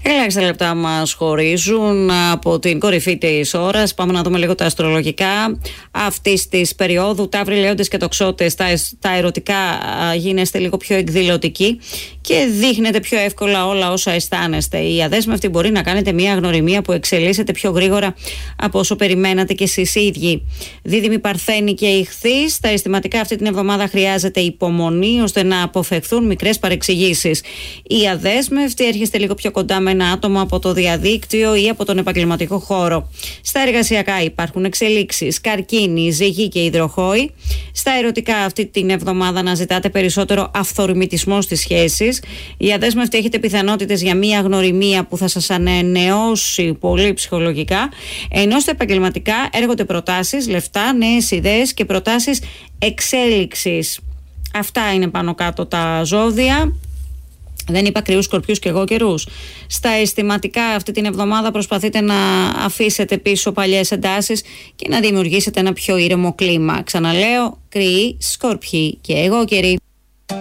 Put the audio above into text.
Ελάχιστα λεπτά μας χωρίζουν από την κορυφή της ώρας. Πάμε να δούμε λίγο τα αστρολογικά αυτής της περίοδου. Ταύροι, Λέοντες και Τοξότες, τα ερωτικά γίνεστε λίγο πιο εκδηλωτικοί και δείχνετε πιο εύκολα όλα όσα αισθάνεστε. Οι αδέσμευτοι μπορεί να κάνετε μια γνωριμία που εξελίσσεται πιο γρήγορα από όσο περιμένατε κι εσείς οι ίδιοι. Δίδυμοι, Παρθένοι και Ιχθύς, τα αισθηματικά αυτή την εβδομάδα χρειάζεται υπομονή ώστε να αποφευχθούν μικρές παρεξηγήσεις. Οι αδέσμευτοι έρχεστε λίγο πιο κοντά με ένα άτομο από το διαδίκτυο ή από τον επαγγελματικό χώρο. Στα εργασιακά υπάρχουν εξελίξεις. Καρκίνοι, Ζυγοί και Υδροχόοι. Στα ερωτικά αυτή την εβδομάδα να ζητάτε περισσότερο αυθορμητισμό στις σχέσεις. Οι αδέσμευτοι έχετε πιθανότητες για μία γνωριμία που θα σας ανανεώσει πολύ ψυχολογικά. Ενώ στα επαγγελματικά έρχονται προτάσεις, λεφτά, νέες ιδέες και προτάσεις εξέλιξης. Αυτά είναι πάνω κάτω τα ζώδια. Δεν είπα Κρυούς, Σκορπιούς και εγώ καιρούς. Στα αισθηματικά αυτή την εβδομάδα προσπαθείτε να αφήσετε πίσω παλιές εντάσεις και να δημιουργήσετε ένα πιο ήρεμο κλίμα. Ξαναλέω, Κρυοί, Σκορπιοί και εγώ καιροί.